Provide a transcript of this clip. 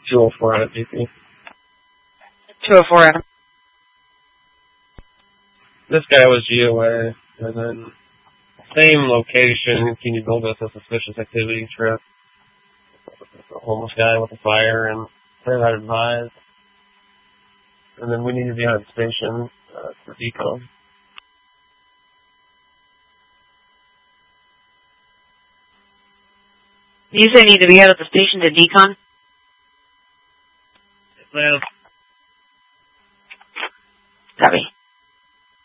204 out of DC. 204 Adam. This guy was GOA, and then same location. Can you build us a suspicious activity trip? A homeless guy with a fire and they're not advised. And then we need to be on station for decon. You say need to be out at the station to decon? Well, Copy.